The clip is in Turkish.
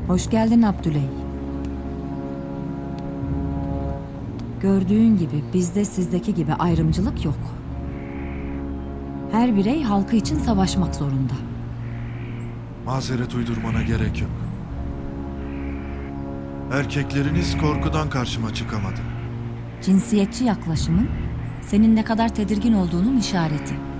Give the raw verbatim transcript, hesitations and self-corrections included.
Hoş geldin Abdüley. Gördüğün gibi bizde sizdeki gibi ayrımcılık yok. Her birey halkı için savaşmak zorunda. Mazeret uydurmana gerek yok. Erkekleriniz korkudan karşıma çıkamadı. Cinsiyetçi yaklaşımın senin ne kadar tedirgin olduğunun işareti.